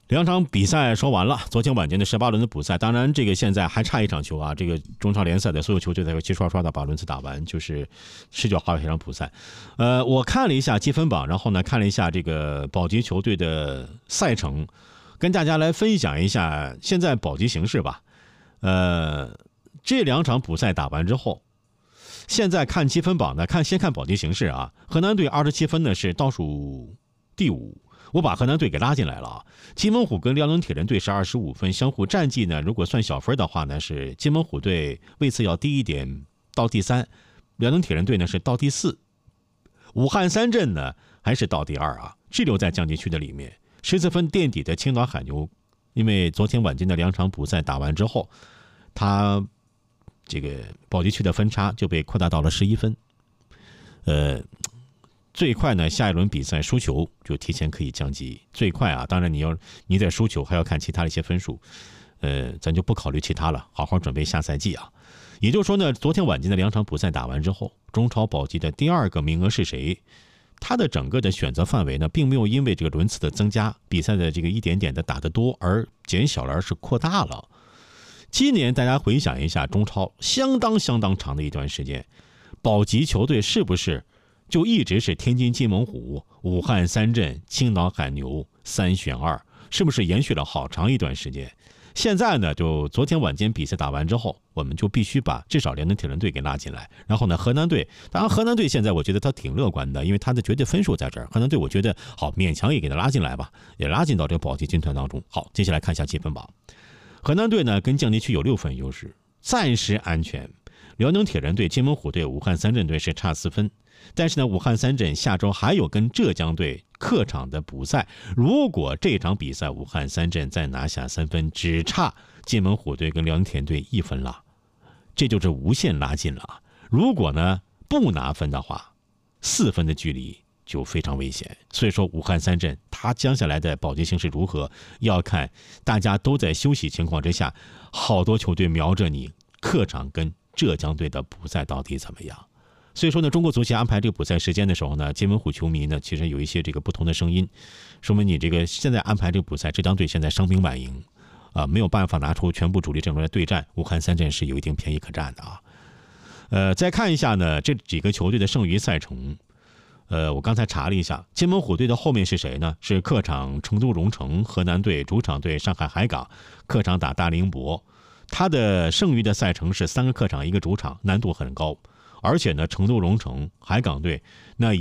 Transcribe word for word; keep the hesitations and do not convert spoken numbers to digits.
两场比赛说完了，昨天晚间的十八轮的补赛，当然这个现在还差一场球啊，这个中超联赛的所有球队才会齐刷刷的把轮次打完，就是十九号这场补赛。呃，我看了一下积分榜，然后呢看了一下这个保级球队的赛程，跟大家来分享一下现在保级形势吧。呃，这两场补赛打完之后，现在看积分榜呢，看先看保级形势啊，河南队二十七分呢是倒数第五。我把河南队给拉进来了啊，金门虎跟辽宁铁人队是二十五分，相互战绩呢，如果算小分的话呢，是金门虎队位次要低一点，到第三，辽宁铁人队呢是到第四，武汉三镇呢还是到第二啊，滞留在降级区的里面。十四分垫底的青岛海牛，因为昨天晚间的两场补赛打完之后，他这个保级区的分差就被扩大到了十一分，呃。最快呢，下一轮比赛输球就提前可以降级。最快啊，当然你要你得输球，还要看其他的一些分数，呃，咱就不考虑其他了，好好准备下赛季啊。也就是说呢，昨天晚间的两场补赛打完之后，中超保级的第二个名额是谁？他的整个的选择范围呢，并没有因为这个轮次的增加，比赛的这个一点点的打得多而减小了，而是扩大了。今年大家回想一下，中超相当相当长的一段时间，保级球队是不是？就一直是天津金门虎、武汉三镇、青岛海牛三选二，是不是延续了好长一段时间？现在呢，就昨天晚间比赛打完之后，我们就必须把至少辽宁铁人队给拉进来。然后呢，河南队，当然河南队现在我觉得他挺乐观的，因为他的绝对分数在这儿。河南队我觉得好，勉强也给他拉进来吧，也拉进到这个保级军团当中。好，接下来看一下积分榜，河南队呢跟降级区有六分优势，暂时安全。辽宁铁人队、金门虎队、武汉三镇队是差四分。但是呢，武汉三镇下周还有跟浙江队客场的补赛，如果这场比赛武汉三镇再拿下三分，只差金门虎队跟辽宁铁人队一分了，这就是无限拉近了。如果呢不拿分的话，四分的距离就非常危险。所以说武汉三镇他将下来的保级形势如何，要看大家都在休息情况之下，好多球队瞄着你客场跟浙江队的补赛到底怎么样。所以说呢，中国足协安排这个补赛时间的时候呢，金门虎球迷呢其实有一些这个不同的声音，说明你这个现在安排这个补赛，浙江队现在伤兵满营，啊、呃，没有办法拿出全部主力阵容来对战，武汉三镇是有一定便宜可占的啊。呃，再看一下呢，这几个球队的剩余赛程，呃，我刚才查了一下，金门虎队的后面是谁呢？是客场成都蓉城，河南队主场对上海海港，客场打大宁博，他的剩余的赛程是三个客场一个主场，难度很高。而且呢，成都蓉城、海港队那